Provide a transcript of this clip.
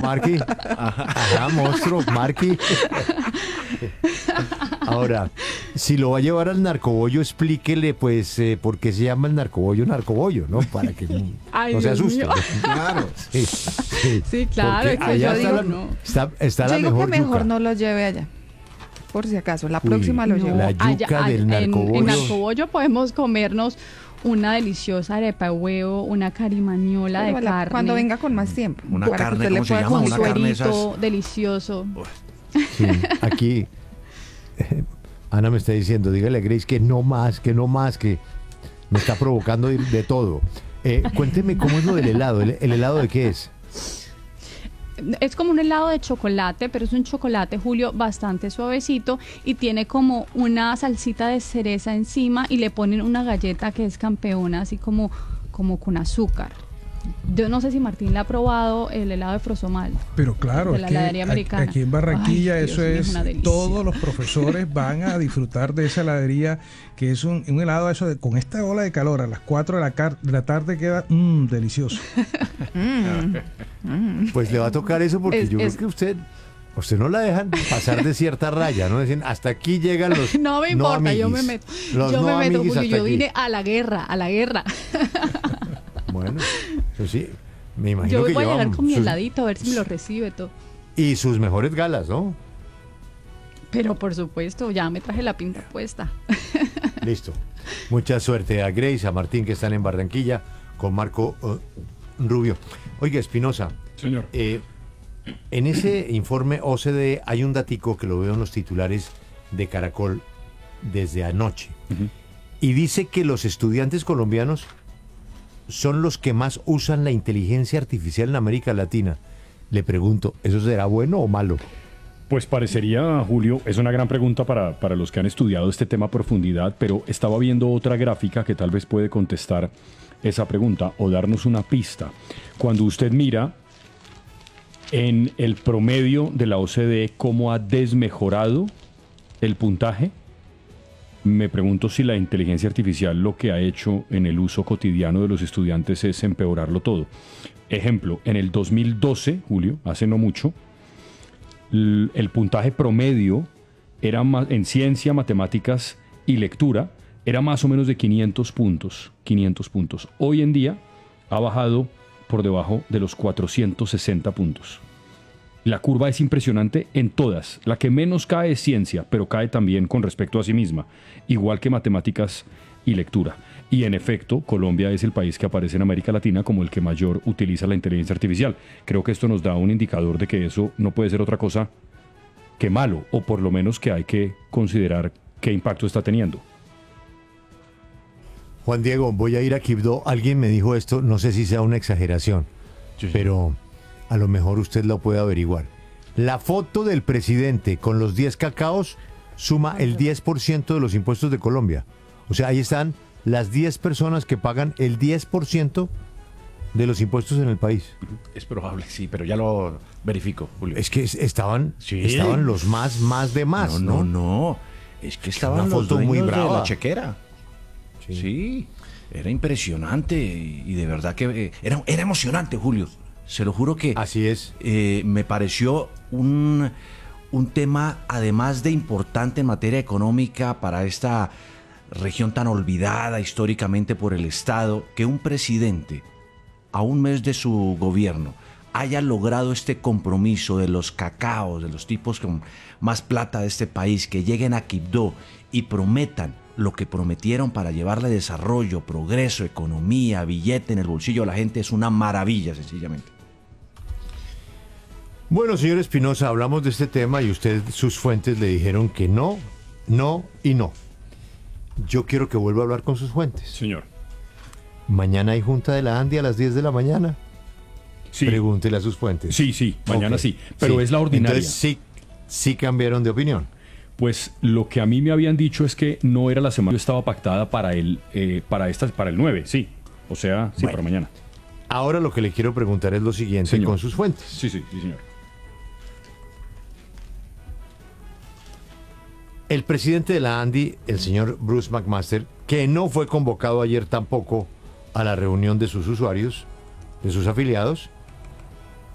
Marqui. Ajá, monstruo, Marqui. Ahora, si lo va a llevar al narcobollo, explíquele, pues, por qué se llama el narcobollo, ¿no? Para que Ay, no se Dios asuste. mío. Claro. Sí, claro, Porque es que allá yo está digo, la, no. está Yo la digo mejor que mejor yuca. no lo lleve allá. Por si acaso, la próxima lo No, llevo. La yuca del en narcobollo. narcobollo podemos comernos una deliciosa arepa de huevo, una carimañola Pero de carne. cuando venga con más tiempo. Una para que carne, usted le ¿cómo se pueda llama? con Una carne suerito delicioso. Sí, aquí Ana me está diciendo, dígale a Grace que no más, que me está provocando de todo. Cuénteme cómo es lo del helado. ¿El helado de qué es? Es como un helado de chocolate, pero es un chocolate, Julio, bastante suavecito y tiene como una salsita de cereza encima y le ponen una galleta que es campeona, así como con azúcar. Yo no sé si Martín la ha probado, el helado de Frosomal. Pero claro, de es la que heladería americana. aquí en Barranquilla Ay, Dios eso mío, es, una delicia. todos los profesores van a disfrutar de esa heladería, que es un helado eso de, con esta ola de calor a las 4 de la tarde queda delicioso. Pues le va a tocar eso porque yo Es- creo que usted no la dejan pasar de cierta raya, ¿no? Dicen, hasta aquí llegan los No me importa, yo me amiguis. meto. Los Yo no me meto, amiguis Julio, hasta yo aquí. vine a la guerra. Bueno, eso sí, me imagino Yo que voy a llegar llevan con mi sus- heladito a ver si me lo recibe todo. y sus mejores galas, ¿no? Pero por supuesto, ya me traje la pinta puesta. Listo. Mucha suerte a Grace, a Martín, que están en Barranquilla, con Marco Rubio. Oiga, Espinosa, Señor. en ese informe OCDE hay un datico que lo veo en los titulares de Caracol desde anoche. Ujú. Y dice que los estudiantes colombianos son los que más usan la inteligencia artificial en América Latina. Le pregunto, ¿eso será bueno o malo? Pues parecería, Julio, es una gran pregunta para los que han estudiado este tema a profundidad, pero estaba viendo otra gráfica que tal vez puede contestar esa pregunta o darnos una pista. Cuando usted mira en el promedio de la OCDE cómo ha desmejorado el puntaje, me pregunto si la inteligencia artificial lo que ha hecho en el uso cotidiano de los estudiantes es empeorarlo todo. Ejemplo, en el 2012, Julio, hace no mucho, el puntaje promedio era más, en ciencia, matemáticas y lectura era más o menos de 500 puntos. 500 puntos. Hoy en día ha bajado por debajo de los 460 puntos. La curva es impresionante en todas. La que menos cae es ciencia, pero cae también con respecto a sí misma, igual que matemáticas y lectura. Y en efecto, Colombia es el país que aparece en América Latina como el que mayor utiliza la inteligencia artificial. Creo que esto nos da un indicador de que eso no puede ser otra cosa que malo, o por lo menos que hay que considerar qué impacto está teniendo. Juan Diego, voy a ir a Quibdó. Alguien me dijo esto, no sé si sea una exageración, pero a lo mejor usted lo puede averiguar. La foto del presidente con los 10 cacaos suma el 10% de los impuestos de Colombia. O sea, ahí están las 10 personas que pagan el 10% de los impuestos en el país. Es probable, sí, pero ya lo verifico, Julio. Es que estaban Sí. los más de más, ¿no? No. Es que estaban Una los foto muy dueños de brava. la chequera. Sí. Era impresionante y de verdad que era emocionante, Julio. Se lo juro que Así es. me pareció un tema, además de importante en materia económica para esta región tan olvidada históricamente por el Estado, que un presidente, a un mes de su gobierno, haya logrado este compromiso de los cacaos, de los tipos con más plata de este país, que lleguen a Quibdó y prometan lo que prometieron para llevarle desarrollo, progreso, economía, billete en el bolsillo a la gente, es una maravilla, sencillamente. Bueno, señor Espinosa, hablamos de este tema y usted, sus fuentes le dijeron que no, no y no. Yo quiero que vuelva a hablar con sus fuentes. Señor. Mañana hay junta de la ANDI a las 10 de la mañana. Sí, Pregúntele a sus fuentes. sí, mañana Ok. sí, pero es la ordinaria. Entonces sí cambiaron de opinión. Pues lo que a mí me habían dicho es que no era la semana, estaba pactada para el 9, sí. O sea, sí, Bueno. para mañana. Ahora lo que le quiero preguntar es lo siguiente Señor. con sus fuentes. Sí, señor. El presidente de la ANDI, el señor Bruce McMaster, que no fue convocado ayer tampoco a la reunión de sus usuarios, de sus afiliados,